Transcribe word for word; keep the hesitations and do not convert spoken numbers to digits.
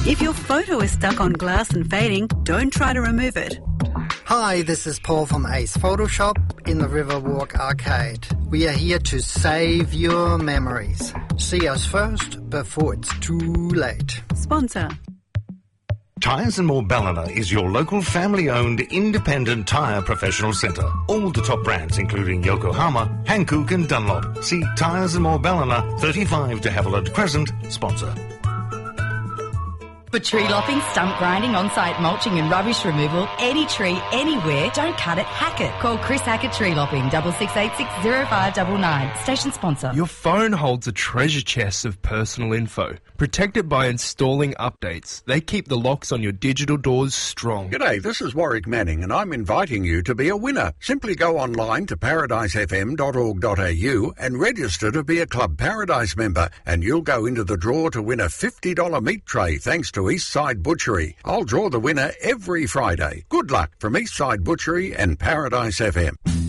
If your photo is stuck on glass and fading, don't try to remove it. Hi, this is Paul from Ace Photoshop in the Riverwalk Arcade. We are here to save your memories. See us first before it's too late. Sponsor. Tyres and More Ballina is your local family-owned independent tyre professional centre. All the top brands including Yokohama, Hankook and Dunlop. See Tyres and More Ballina, thirty-five de Havilland Crescent, sponsor. For tree lopping, stump grinding, on-site mulching and rubbish removal, any tree, anywhere, don't cut it, hack it. Call Chris Hackett Tree Lopping, double six eight six zero five nine nine. Station sponsor. Your phone holds a treasure chest of personal info. Protect it by installing updates. They keep the locks on your digital doors strong. G'day, this is Warwick Manning and I'm inviting you to be a winner. Simply go online to paradise f m dot org dot a u and register to be a Club Paradise member and you'll go into the draw to win a fifty dollars meat tray thanks to Eastside Butchery. I'll draw the winner every Friday. Good luck from Eastside Butchery and Paradise F M.